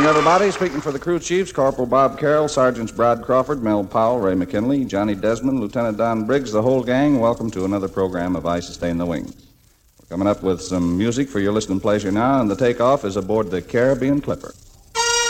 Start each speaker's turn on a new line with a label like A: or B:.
A: everybody. Speaking for the crew chiefs, Corporal Bob Carroll, Sergeants Brad Crawford, Mel Powell, Ray McKinley, Johnny Desmond, Lieutenant Don Briggs, the whole gang, welcome to another program of I Sustain the Wings. We're coming up with some music for your listening pleasure now, and the takeoff is aboard the Caribbean Clipper.